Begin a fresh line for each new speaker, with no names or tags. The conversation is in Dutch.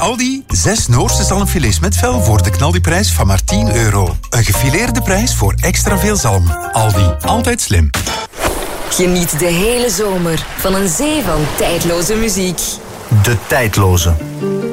Aldi 6 Noorse zalmfilets met vel voor de knaldiprijs van maar €10. Een gefileerde prijs voor extra veel zalm. Aldi, altijd slim.
Geniet de hele zomer van een zee van tijdloze muziek.
De tijdloze.